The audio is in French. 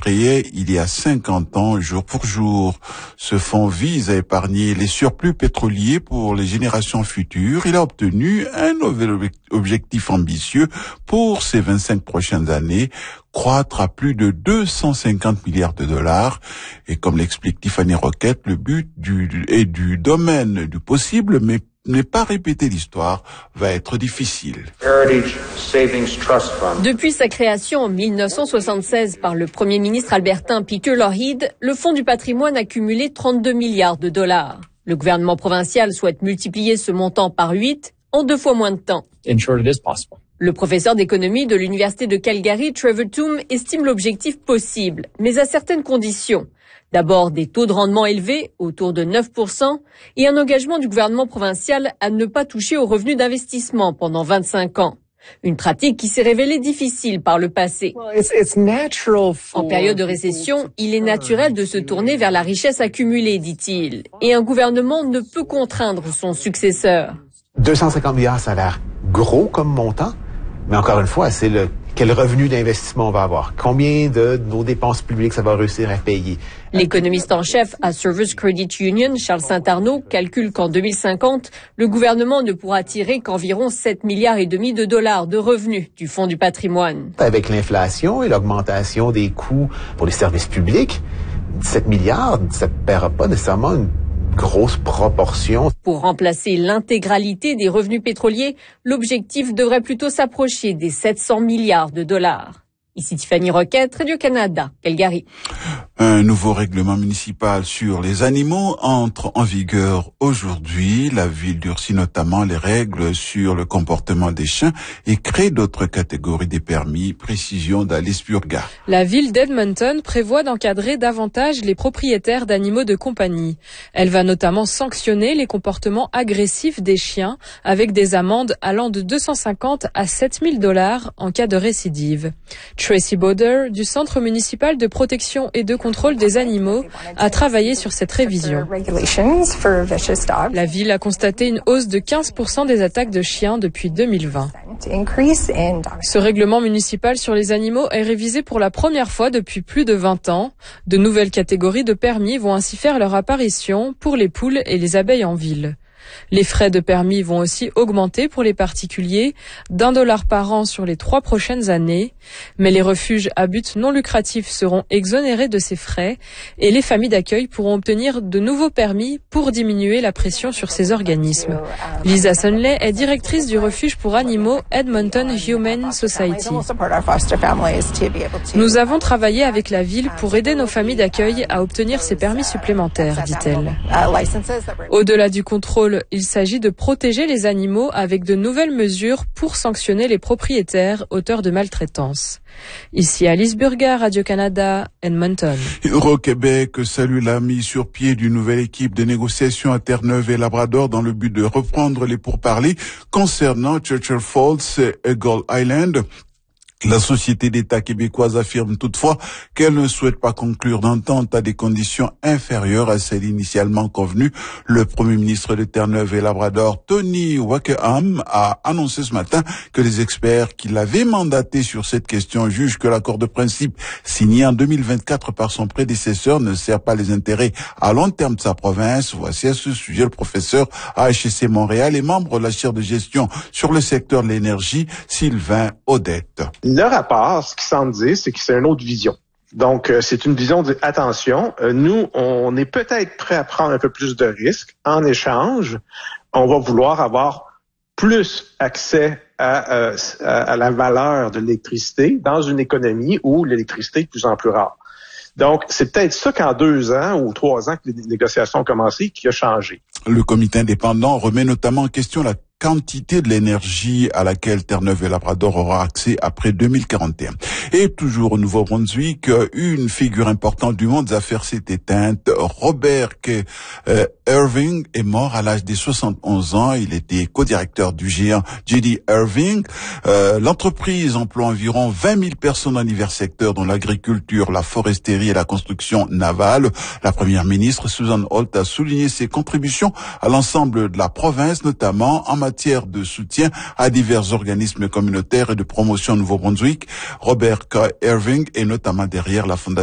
créé il y a 50 ans, jour pour jour. Ce fonds vise à épargner les surplus pétroliers pour les générations futures. Il a obtenu un nouvel objectif ambitieux pour ces 25 prochaines années, croître à plus de 250 milliards de dollars. Et comme l'explique Tiffany Roquette, le but du domaine du possible, mais ne pas répéter l'histoire va être difficile. Depuis sa création en 1976 par le premier ministre albertain Peter Lougheed, le Fonds du patrimoine a cumulé 32 milliards de dollars. Le gouvernement provincial souhaite multiplier ce montant par 8 en 2 fois moins de temps. Le professeur d'économie de l'Université de Calgary, Trevor Toom, estime l'objectif possible, mais à certaines conditions. D'abord, des taux de rendement élevés, autour de 9%, et un engagement du gouvernement provincial à ne pas toucher aux revenus d'investissement pendant 25 ans. Une pratique qui s'est révélée difficile par le passé. En période de récession, il est naturel de se tourner vers la richesse accumulée, dit-il, et un gouvernement ne peut contraindre son successeur. 250 milliards, ça a l'air gros comme montant, mais encore une fois, c'est quel revenu d'investissement on va avoir, combien de nos dépenses publiques ça va réussir à payer. L'économiste en chef à Service Credit Union, Charles Saint-Arnaud, calcule qu'en 2050, le gouvernement ne pourra tirer qu'environ 7,5 milliards de dollars de revenus du Fonds du patrimoine. Avec l'inflation et l'augmentation des coûts pour les services publics, 7 milliards, ça ne paiera pas nécessairement une grosse proportion. Pour remplacer l'intégralité des revenus pétroliers, l'objectif devrait plutôt s'approcher des 700 milliards de dollars. Ici Tiffany Roquette, Radio-Canada, Calgary. Un nouveau règlement municipal sur les animaux entre en vigueur aujourd'hui. La ville durcit notamment les règles sur le comportement des chiens et crée d'autres catégories des permis. Précision d'Alice Burga. La ville d'Edmonton prévoit d'encadrer davantage les propriétaires d'animaux de compagnie. Elle va notamment sanctionner les comportements agressifs des chiens avec des amendes allant de 250 à 7 000 $ en cas de récidive. Tracy Boder, du Centre municipal de protection et de contrôle des animaux, a travaillé sur cette révision. La ville a constaté une hausse de 15% des attaques de chiens depuis 2020. Ce règlement municipal sur les animaux est révisé pour la première fois depuis plus de 20 ans. De nouvelles catégories de permis vont ainsi faire leur apparition pour les poules et les abeilles en ville. Les frais de permis vont aussi augmenter pour les particuliers d'$1 par an sur les 3 prochaines années. Mais les refuges à but non lucratif seront exonérés de ces frais et les familles d'accueil pourront obtenir de nouveaux permis pour diminuer la pression sur ces organismes. Lisa Sunley est directrice du refuge pour animaux Edmonton Humane Society. Nous avons travaillé avec la ville pour aider nos familles d'accueil à obtenir ces permis supplémentaires, dit-elle. Au-delà du contrôle, il s'agit de protéger les animaux avec de nouvelles mesures pour sanctionner les propriétaires auteurs de maltraitance. Ici Alice Burga, Radio-Canada, Edmonton. Euro-Québec salue la mise sur pied d'une nouvelle équipe de négociation à Terre-Neuve et Labrador dans le but de reprendre les pourparlers concernant Churchill Falls et Eagle Island. La société d'État québécoise affirme toutefois qu'elle ne souhaite pas conclure d'entente à des conditions inférieures à celles initialement convenues. Le premier ministre de Terre-Neuve et Labrador, Tony Wakeham, a annoncé ce matin que les experts qui l'avaient mandaté sur cette question jugent que l'accord de principe signé en 2024 par son prédécesseur ne sert pas les intérêts à long terme de sa province. Voici à ce sujet le professeur à HEC Montréal et membre de la chaire de gestion sur le secteur de l'énergie, Sylvain Audette. Le rapport, ce qu'il semble dire, c'est que c'est une autre vision. Donc, c'est une vision de attention. Nous, on est peut-être prêt à prendre un peu plus de risques. En échange, on va vouloir avoir plus accès à la valeur de l'électricité dans une économie où l'électricité est de plus en plus rare. Donc, c'est peut-être ça qu'en 2 ans ou 3 ans que les négociations ont commencé qui a changé. Le comité indépendant remet notamment en question la quantité de l'énergie à laquelle Terre-Neuve et Labrador aura accès après 2041. Et toujours au Nouveau-Brunswick, une figure importante du monde des affaires s'est éteinte. Robert Irving est mort à l'âge de 71 ans. Il était co-directeur du géant J.D. Irving. L'entreprise emploie environ 20 000 personnes dans divers secteurs, dont l'agriculture, la foresterie et la construction navale. La première ministre, Susan Holt, a souligné ses contributions à l'ensemble de la province, notamment en matière de soutien à divers organismes communautaires et de promotion au Nouveau-Brunswick. Robert K. Irving est notamment derrière la fondation